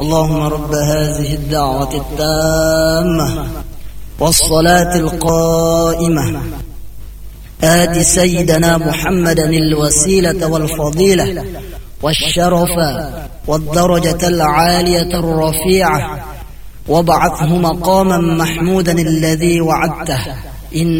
اللهم رب هذه الدعوة التامة والصلاة القائمة آت سيدنا محمدا الوسيلة والفضيلة والشرف والدرجة العالية الرفيعة وابعثه مقاما محمودا الذي وعدته.